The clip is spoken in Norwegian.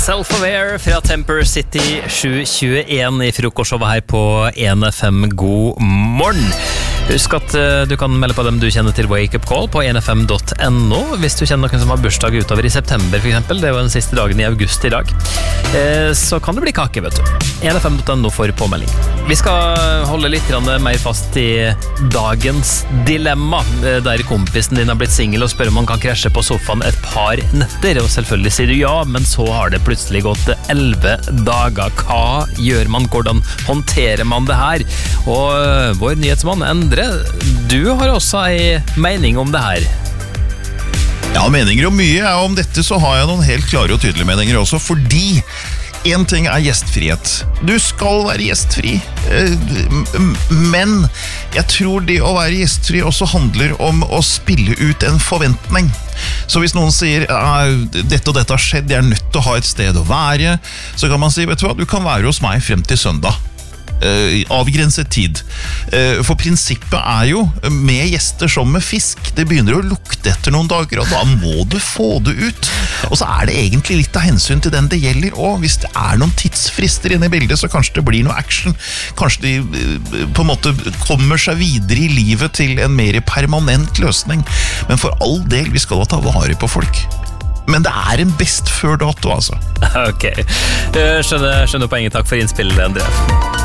Self-Aware fra Temper City 721 I frokostshowet her på 1FM. God morgen. Husk at du kan melde på dem du kjenner til Wake Up Call på 1fm.no hvis du kjenner noen som har bursdag utover I september for eksempel. Det var den siste dagen I august I dag. Så kan det bli kake, vet du. 1fm.no for påmelding. Vi skal holde litt mer fast I dagens dilemma, der kompisen din har blitt single og spør om han kan krasje på sofaen et par netter, og selvfølgelig sier du ja, men så har det plutselig gått 11 dager. Hva gjør man? Hvordan håndterer man det her? Og vår nyhetsmann Endre, du har også en mening om det her. Ja, meninger om mye. Om dette så har jeg noen helt klare og tydelige meninger også, fordi en ting gjestfrihet. Du skal være gjestfri, men jeg tror det å være gjestfri også handler om å spille ut en forventning. Så hvis noen sier dette og dette har skjedd, jeg nødt til å ha et sted å være, så kan man si, vet du hva, du kan være hos meg frem til søndag. Avgrenset tid. For prinsippet jo med gjester som med fisk. Det begynner å lukte etter noen dager, og da må du få det ut. Og så det egentlig litt av hensyn til den det gjelder, og hvis det noen tidsfrister inne I bildet, så kanskje det blir noe action. Kanskje de på en måte kommer seg videre I livet til en mer permanent løsning. Men for all del, vi skal ta vare på folk. Men det en best før dato, altså. Ok. Skjønner poenget. Takk for innspillet, Endre.